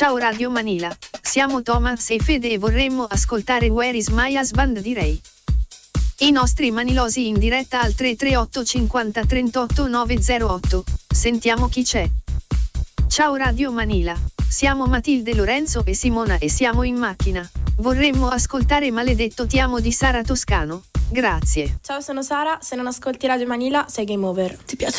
Ciao Radio Manila, siamo Thomas e Fede e vorremmo ascoltare Where is My Husband di Ray. I nostri manilosi in diretta al 338 50 38 908, sentiamo chi c'è. Ciao Radio Manila, siamo Matilde, Lorenzo e Simona e siamo in macchina. Vorremmo ascoltare Maledetto Ti amo di Sara Toscano, grazie. Ciao, sono Sara, se non ascolti Radio Manila sei game over. Ti piace